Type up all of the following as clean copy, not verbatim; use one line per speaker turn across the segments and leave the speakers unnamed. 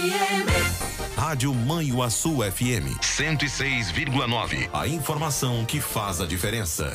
FM.
Rádio Manhuaçu FM 106,9. A informação que faz a diferença.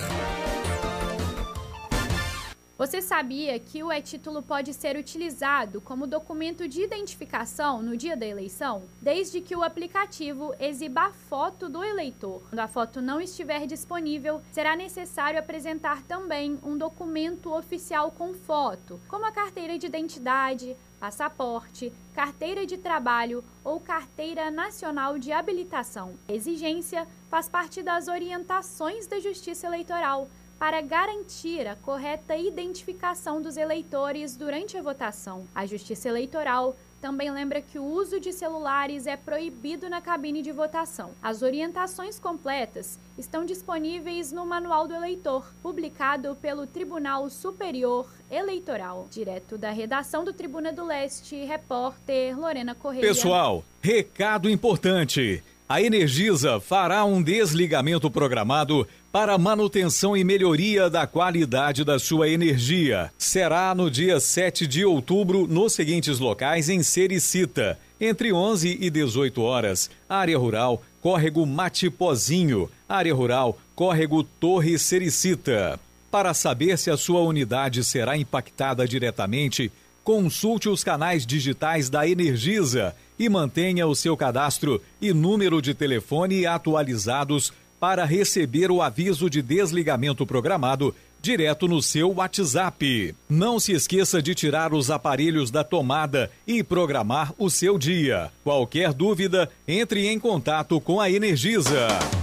Você sabia que o e-título pode ser utilizado como documento de identificação no dia da eleição, desde que o aplicativo exiba a foto do eleitor? Quando a foto não estiver disponível, será necessário apresentar também um documento oficial com foto, como a carteira de identidade, passaporte, carteira de trabalho ou carteira nacional de habilitação. A exigência faz parte das orientações da Justiça Eleitoral para garantir a correta identificação dos eleitores durante a votação. A Justiça Eleitoral também lembra que o uso de celulares é proibido na cabine de votação. As orientações completas estão disponíveis no Manual do Eleitor, publicado pelo Tribunal Superior Eleitoral. Direto da redação do Tribuna do Leste, repórter Lorena Correia.
Pessoal, recado importante. A Energisa fará um desligamento programado para manutenção e melhoria da qualidade da sua energia. Será no dia 7 de outubro nos seguintes locais em Sericita, entre 11 e 18 horas. Área Rural, Córrego Matipozinho. Área Rural, Córrego Torre Sericita. Para saber se a sua unidade será impactada diretamente, consulte os canais digitais da Energisa e mantenha o seu cadastro e número de telefone atualizados para receber o aviso de desligamento programado direto no seu WhatsApp. Não se esqueça de tirar os aparelhos da tomada e programar o seu dia. Qualquer dúvida, entre em contato com a Energisa.